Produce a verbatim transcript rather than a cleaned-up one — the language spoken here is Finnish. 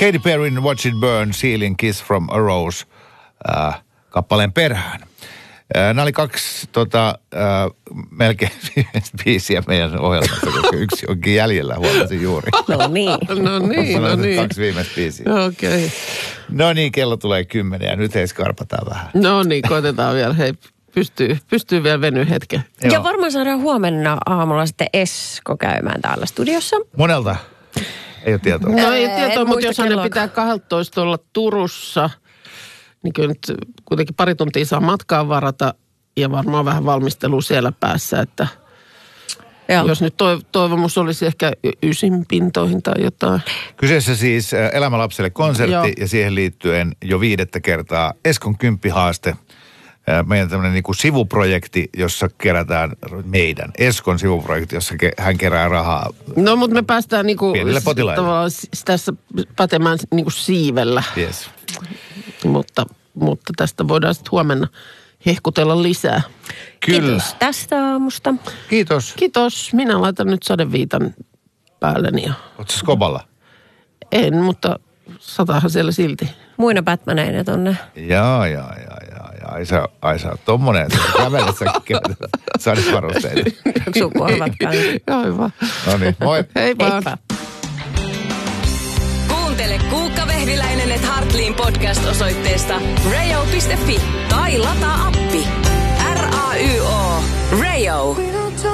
Katy Perryn Watch It Burn, Sealing Kiss from a Rose äh, kappaleen perään. Äh, nämä oli kaksi tota, äh, melkein biisiä meidän ohjelmassa, koska yksi onkin jäljellä, huomasin juuri. No niin. No niin, no niin. Kaksi viimeistä biisiä. Okei. Okay. No niin, kello tulee kymmenen ja nyt ei skarpataan vähän. No niin, koitetaan vielä. Hei, pystyy, pystyy vielä venyä hetken. Joo. Ja varmaan saadaan huomenna aamulla sitten Esko käymään täällä studiossa. Monelta? Ei ole tietoa. No ei ole tietoa, mutta jos hänen kelloa. pitää kaksitoista olla Turussa, niin kyllä nyt kuitenkin pari tuntia saa matkaa varata ja varmaan vähän valmistelua siellä päässä, että Joo. jos nyt toivomus olisi ehkä ysin pintoihin tai jotain. Kyseessä siis Elämä lapselle konsertti Joo. ja siihen liittyen jo viidettä kertaa Eskon kymppihaaste. Meidän tämmöinen niin kuin sivuprojekti, jossa kerätään meidän Eskon sivuprojekti, jossa ke, hän kerää rahaa. No, mutta me päästään niin kuin pienille potilaille. Tässä pätemään niin kuin siivellä. Yes. Mutta, mutta tästä voidaan sitten huomenna hehkutella lisää. Kyllä. Kiitos tästä aamusta. Kiitos. Kiitos. Minä laitan nyt sadeviitan päälleni. Oletko skoballa? En, mutta sataahan siellä silti. Muina Batmaneina tonne. Jaa, jaa, jaa, jaa. jaa. Ai sä, ai sä oot tommonen, että kävelessä sadisvarusteita. Sukuavat kanssa. Aivan. No niin, moi. Hei vaan. Heippa. Kuuntele Kuukka Vehviläinen et Hartliin podcast osoitteesta radio piste fi tai lataa appi. R A Y O. Radio.